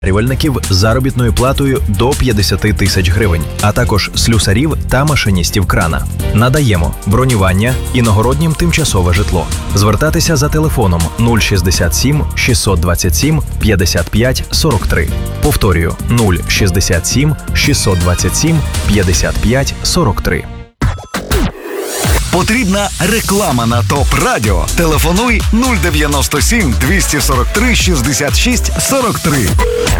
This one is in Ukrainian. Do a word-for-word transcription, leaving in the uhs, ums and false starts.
Рівельників з заробітною платою до п'ятдесят тисяч гривень, а також слюсарів та машиністів крана. Надаємо бронювання, іногороднім тимчасове житло. Звертатися за телефоном нуль шістдесят сім шістсот двадцять сім п'ятдесят п'ять сорок три. Повторюю, нуль шістдесят сім шістсот двадцять сім п'ятдесят п'ять сорок три. Потрібна реклама на ТОП Радіо. Телефонуй нуль дев'яносто сім двісті сорок три шістдесят шість сорок три.